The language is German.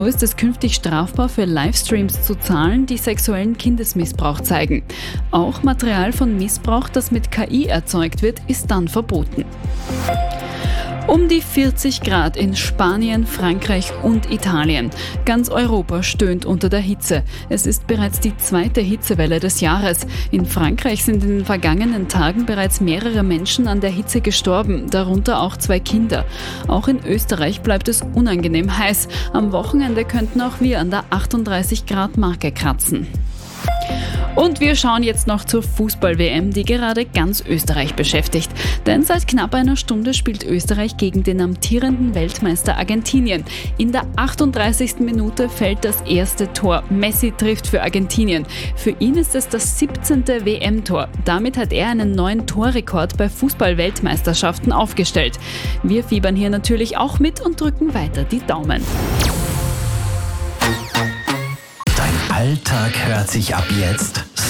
So ist es künftig strafbar, für Livestreams zu zahlen, die sexuellen Kindesmissbrauch zeigen. Auch Material von Missbrauch, das mit KI erzeugt wird, ist dann verboten. Um die 40 Grad in Spanien, Frankreich und Italien. Ganz Europa stöhnt unter der Hitze. Es ist bereits die zweite Hitzewelle des Jahres. In Frankreich sind in den vergangenen Tagen bereits mehrere Menschen an der Hitze gestorben, darunter auch 2 Kinder. Auch in Österreich bleibt es unangenehm heiß. Am Wochenende könnten auch wir an der 38 Grad Marke kratzen. Und wir schauen jetzt noch zur Fußball-WM, die gerade ganz Österreich beschäftigt. Denn seit knapp einer Stunde spielt Österreich gegen den amtierenden Weltmeister Argentinien. In der 38. Minute fällt das erste Tor. Messi trifft für Argentinien. Für ihn ist es das 17. WM-Tor. Damit hat er einen neuen Torrekord bei Fußball-Weltmeisterschaften aufgestellt. Wir fiebern hier natürlich auch mit und drücken weiter die Daumen. Alltag hört sich ab jetzt